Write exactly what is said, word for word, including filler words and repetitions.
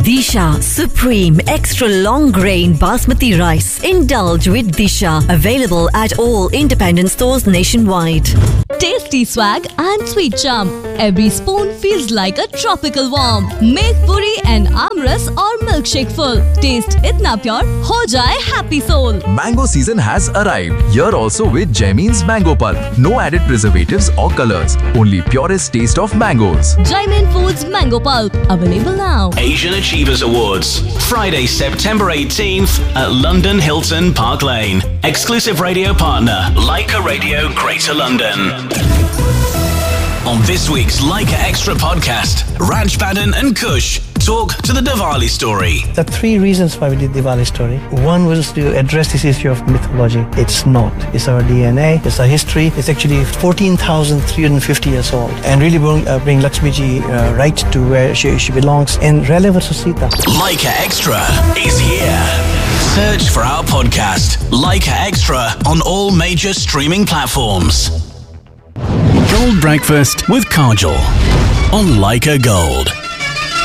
Disha Supreme Extra Long Grain Basmati Rice. Indulge with Disha. Available at all independent stores nationwide. Tasty swag and sweet charm. Every spoon feels like a tropical warm. Make puri and amras or milkshake full. Taste itna pure, ho jaye happy soul. Mango season has arrived. Here also with Jaimin's Mango Pulp. No added preservatives or colors. Only purest taste of mangoes. Jaimin Foods Mango Pulp. Available now. Asian Achievers Awards. Friday, September eighteenth at London Hilton Park Lane. Exclusive radio partner, Leica Radio Greater London. On this week's Leica Extra podcast, Raj Badan and Kush talk to the Diwali story. There are three reasons why we did Diwali story. One was to address this issue of mythology. It's not. It's our D N A. It's our history. It's actually fourteen thousand three hundred fifty years old. And really bring, uh, bring Lakshmi ji uh, right to where she, she belongs in relevance to Sita. Leica Extra is here. Search for our podcast, Leica Extra, on all major streaming platforms. Gold Breakfast with Kajol on Leica Gold.